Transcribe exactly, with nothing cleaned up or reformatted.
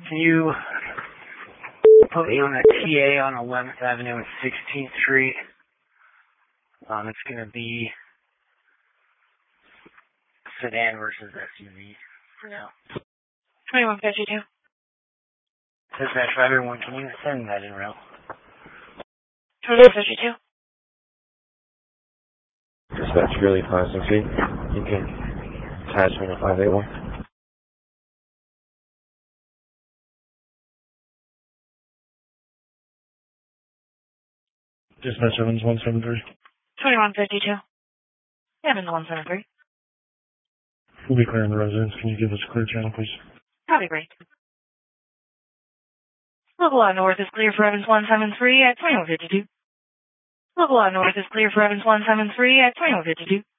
Can you put me on a T A on eleventh Avenue and sixteenth Street? Um, it's going to be sedan versus S U V for now. twenty-one fifty-two. Dispatch for everyone, can you send that in route? twenty-one fifty-two. Dispatch Gurley five six eight. You can attach me to five eight one. Dispatch Evans one seven three. twenty-one fifty-two. Evans one seven three. We'll be clearing the residence. Can you give us a clear channel, please? Copy, great. Local out north is clear for Evans one seven three at twenty-one fifty-two. Local out north is clear for Evans one seven three at twenty-one fifty-two.